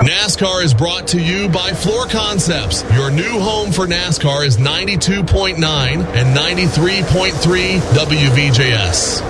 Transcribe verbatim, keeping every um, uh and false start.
NASCAR is brought to you by Floor Concepts. Your new home for NASCAR is ninety-two point nine and ninety-three point three W V J S.